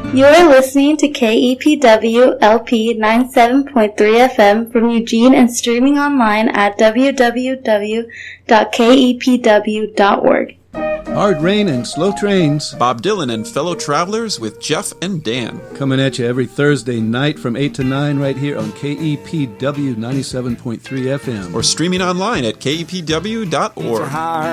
You're listening to KEPW LP 97.3 FM from Eugene and streaming online at www.kepw.org. Hard rain and slow trains. Bob Dylan and fellow travelers with Jeff and Dan. Coming at you every Thursday night from 8 to 9 right here on KEPW 97.3 FM. Or streaming online at kepw.org.